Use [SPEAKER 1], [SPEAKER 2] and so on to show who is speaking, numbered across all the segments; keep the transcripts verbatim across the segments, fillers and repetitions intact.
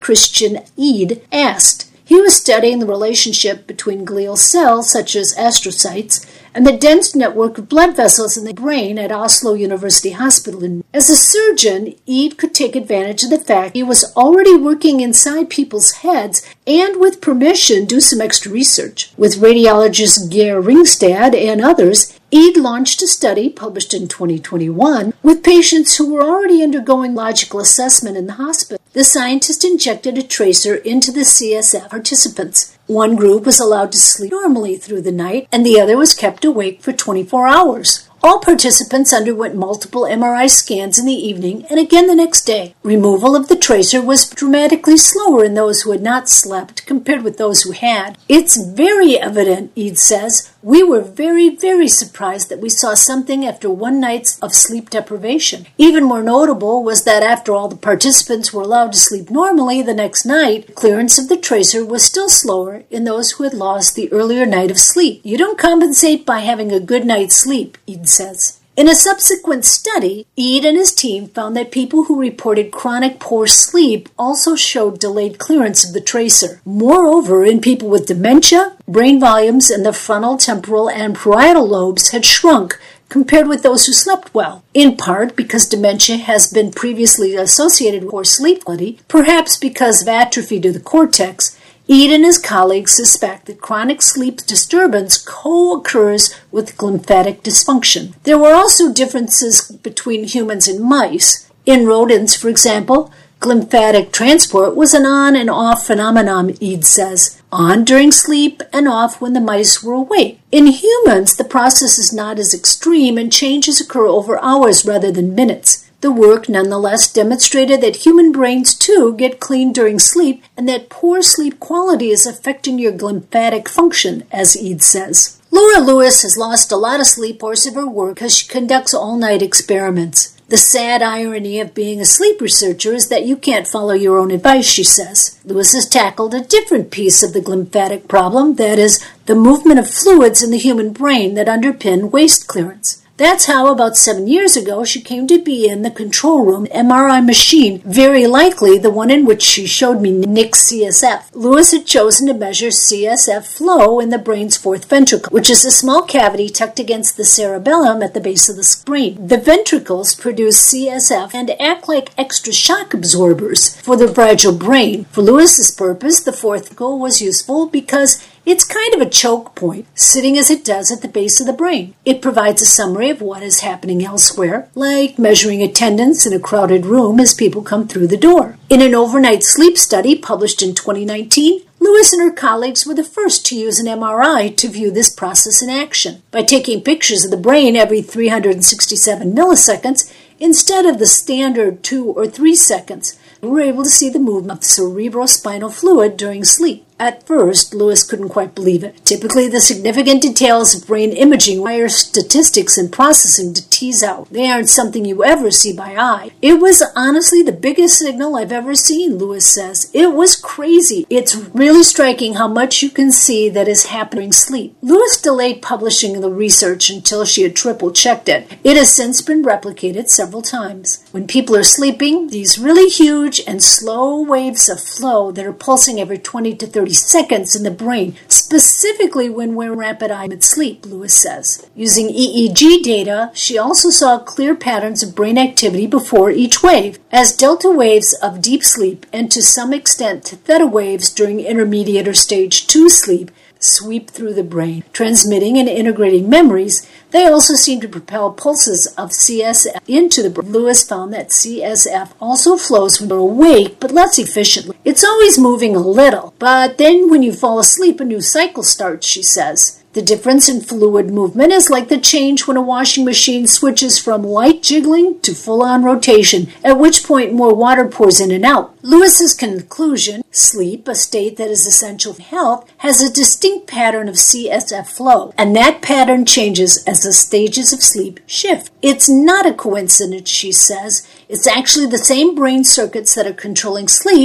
[SPEAKER 1] Christian Eid, asked. He was studying the relationship between glial cells, such as astrocytes, and the dense network of blood vessels in the brain at Oslo University Hospital. As a surgeon, Eid could take advantage of the fact he was already working inside people's heads and, with permission, do some extra research. With radiologist Geir Ringstad and others, Eid launched a study, published in twenty twenty-one, with patients who were already undergoing logical assessment in the hospital. The scientist injected a tracer into the C S F participants. One group was allowed to sleep normally through the night, and the other was kept awake for twenty-four hours. All participants underwent multiple M R I scans in the evening and again the next day. Removal of the tracer was dramatically slower in those who had not slept compared with those who had. It's very evident, Eid says. We were very, very surprised that we saw something after one night of sleep deprivation. Even more notable was that after all the participants were allowed to sleep normally the next night, clearance of the tracer was still slower in those who had lost the earlier night of sleep. You don't compensate by having a good night's sleep, Eid says. In a subsequent study, Eid and his team found that people who reported chronic poor sleep also showed delayed clearance of the tracer. Moreover, in people with dementia, brain volumes in the frontal, temporal, and parietal lobes had shrunk compared with those who slept well, in part because dementia has been previously associated with poor sleep quality, perhaps because of atrophy to the cortex. Eid and his colleagues suspect that chronic sleep disturbance co-occurs with glymphatic dysfunction. There were also differences between humans and mice. In rodents, for example, glymphatic transport was an on and off phenomenon, Eid says. On during sleep and off when the mice were awake. In humans, the process is not as extreme and changes occur over hours rather than minutes. The work nonetheless demonstrated that human brains too get clean during sleep and that poor sleep quality is affecting your glymphatic function, as Eid says. Laura Lewis has lost a lot of sleep course of her work because she conducts all-night experiments. The sad irony of being a sleep researcher is that you can't follow your own advice, she says. Lewis has tackled a different piece of the glymphatic problem, that is, the movement of fluids in the human brain that underpin waste clearance. That's how, about seven years ago, she came to be in the control room M R I machine, very likely the one in which she showed me Nick's C S F. Lewis had chosen to measure C S F flow in the brain's fourth ventricle, which is a small cavity tucked against the cerebellum at the base of the brain. The ventricles produce C S F and act like extra shock absorbers for the fragile brain. For Lewis's purpose, the fourth ventricle was useful because it's kind of a choke point, sitting as it does at the base of the brain. It provides a summary of what is happening elsewhere, like measuring attendance in a crowded room as people come through the door. In an overnight sleep study published in twenty nineteen, Lewis and her colleagues were the first to use an M R I to view this process in action. By taking pictures of the brain every three hundred sixty-seven milliseconds, instead of the standard two or three seconds, we were able to see the movement of cerebrospinal fluid during sleep. At first, Lewis couldn't quite believe it. Typically, the significant details of brain imaging require statistics and processing to tease out. They aren't something you ever see by eye. It was honestly the biggest signal I've ever seen, Lewis says. It was crazy. It's really striking how much you can see that is happening during sleep. Lewis delayed publishing the research until she had triple-checked it. It has since been replicated several times. When people are sleeping, these really huge and slow waves of flow that are pulsing every twenty to thirty seconds in the brain, specifically when we're in rapid eye sleep, Lewis says. Using E E G data, she also saw clear patterns of brain activity before each wave, as delta waves of deep sleep and to some extent theta waves during intermediate or stage two sleep sweep through the brain, transmitting and integrating memories. They also seem to propel pulses of C S F into the brain. Lewis found that C S F also flows when you're awake, but less efficiently. It's always moving a little, but then when you fall asleep, a new cycle starts, she says. The difference in fluid movement is like the change when a washing machine switches from light jiggling to full-on rotation, at which point more water pours in and out. Lewis's conclusion, sleep, a state that is essential for health, has a distinct pattern of C S F flow, and that pattern changes as the stages of sleep shift. It's not a coincidence, she says. It's actually the same brain circuits that are controlling sleep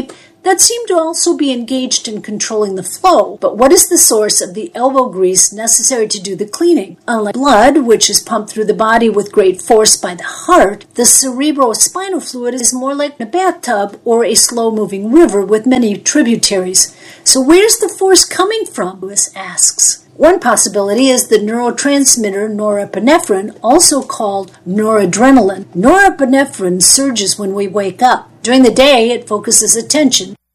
[SPEAKER 1] that seem to also be engaged in controlling the flow. But what is the source of the elbow grease necessary to do the cleaning? Unlike blood, which is pumped through the body with great force by the heart, the cerebrospinal fluid is more like a bathtub or a slow-moving river with many tributaries. So where's the force coming from? Lewis asks. One possibility is the neurotransmitter norepinephrine, also called noradrenaline. Norepinephrine surges when we wake up. During the day, it focuses attention.